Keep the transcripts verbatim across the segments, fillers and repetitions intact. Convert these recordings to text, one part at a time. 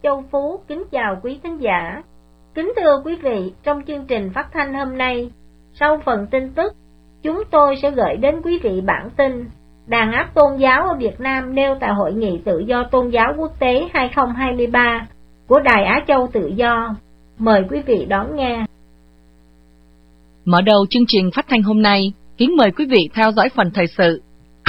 Châu Phú kính chào quý thính giả. Kính thưa quý vị, trong chương trình phát thanh hôm nay, sau phần tin tức, chúng tôi sẽ gửi đến quý vị bản tin đàn áp tôn giáo ở Việt Nam nêu tại Hội nghị Tự do Tôn giáo Quốc tế hai không hai ba của Đài Á Châu Tự Do. Mời quý vị đón nghe. Mở đầu chương trình phát thanh hôm nay, kính mời quý vị theo dõi phần thời sự.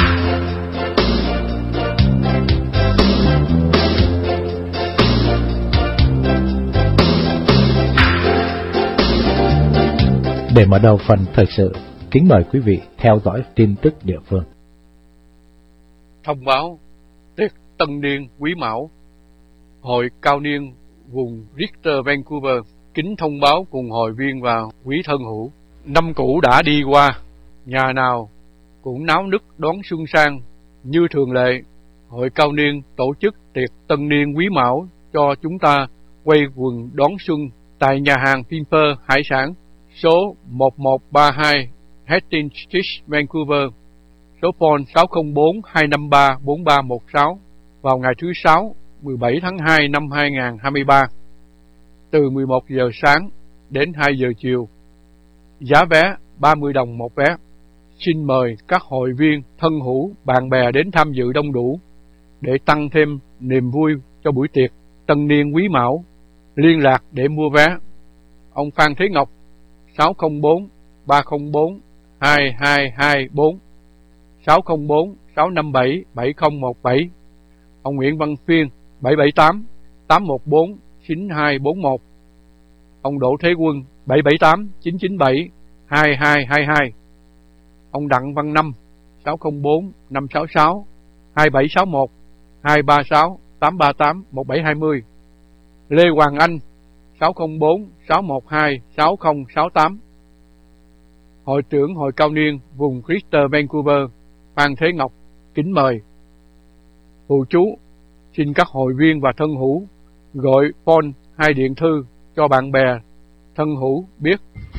Để mở đầu phần thời sự, kính mời quý vị theo dõi tin tức địa phương. Thông báo tiệc tân niên Quý Mão, Hội Cao niên vùng Richter Vancouver kính thông báo cùng hội viên và quý thân hữu. Năm cũ đã đi qua, nhà nào cũng náo nức đón xuân sang. Như thường lệ, Hội Cao niên tổ chức tiệc tân niên Quý Mão cho chúng ta quay quần đón xuân tại nhà hàng Pimper Hải sản, số một một ba hai Hastings Street, Vancouver, số phone sáu không bốn hai năm ba bốn ba một sáu vào ngày thứ Sáu, mười bảy tháng hai năm hai nghìn không trăm hai mươi ba, từ mười một giờ sáng đến hai giờ chiều. Giá vé ba mươi đồng một vé. Xin mời các hội viên, thân hữu, bạn bè đến tham dự đông đủ để tăng thêm niềm vui cho buổi tiệc tân niên Quý Mão. Liên lạc để mua vé: ông Phan Thế Ngọc, sáu không bốn ba không bốn hai hai hai bốn, sáu không bốn sáu năm bảy bảy không một bảy. Ông Nguyễn Văn Phiên, bảy bảy tám tám một bốn chín hai bốn một. Ông Đỗ Thế Quân, bảy bảy tám chín chín bảy hai hai hai hai. Ông Đặng Văn Năm, sáu không bốn năm sáu sáu hai bảy sáu một hai ba sáu tám ba tám một bảy hai không. Lê Hoàng Anh, sáu không bốn sáu một hai sáu không sáu tám. Hội trưởng Hội Cao niên vùng Richter Vancouver Phan Thế Ngọc kính mời. Phụ chú, xin các hội viên và thân hữu gọi phone hay điện thư cho bạn bè thân hữu biết